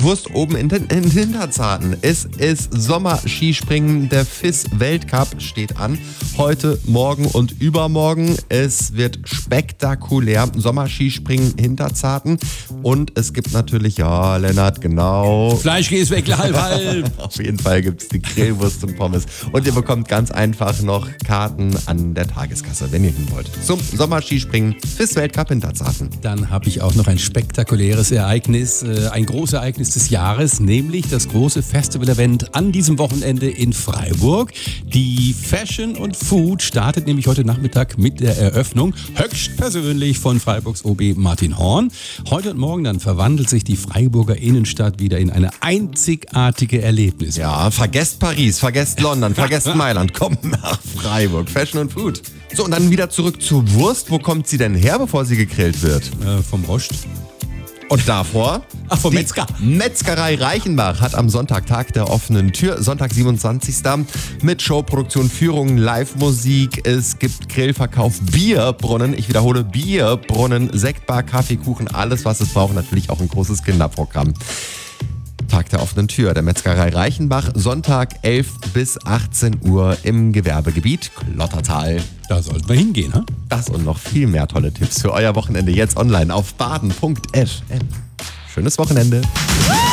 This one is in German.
Wurst oben in den Hinterzarten. Es ist Sommerskispringen, der FIS-Weltcup steht an. Heute, morgen und übermorgen. Es wird spektakulär. Sommerskispringen Hinterzarten. Und es gibt natürlich, ja, Lennart, genau. Fleischkäse ist weg, halb. Auf jeden Fall gibt es die Grillwurst und Pommes. Und ihr bekommt ganz einfach noch Karten an der Tageskasse, wenn ihr hin wollt. Zum Sommerskispringen FIS-Weltcup Hinterzarten. Dann habe ich auch noch ein spektakuläres Ereignis, ein großes Ereignis des Jahres, nämlich das große Festival-Event an diesem Wochenende in Freiburg. Die Fashion und Food startet nämlich heute Nachmittag mit der Eröffnung, höchstpersönlich von Freiburgs OB Martin Horn. Heute und morgen dann verwandelt sich die Freiburger Innenstadt wieder in eine einzigartige Erlebnis. Ja, vergesst Paris, vergesst London, vergesst Mailand, kommt nach Freiburg. Fashion und Food. So, und dann wieder zurück zur Wurst. Wo kommt sie denn her, bevor sie gegrillt wird? Vom Rost. Und davor? Ach, vom Metzger. Metzgerei Reichenbach hat am Sonntag Tag der offenen Tür, Sonntag 27. mit Showproduktion, Führungen, Live-Musik. Es gibt Grillverkauf, Bierbrunnen, ich wiederhole, Bierbrunnen, Sektbar, Kaffee, Kuchen, alles, was es braucht. Natürlich auch ein großes Kinderprogramm. Tag der offenen Tür der Metzgerei Reichenbach, Sonntag 11 bis 18 Uhr im Gewerbegebiet Klottertal. Da sollten wir hingehen, ha? Das und noch viel mehr tolle Tipps für euer Wochenende jetzt online auf baden.fm. Schönes Wochenende.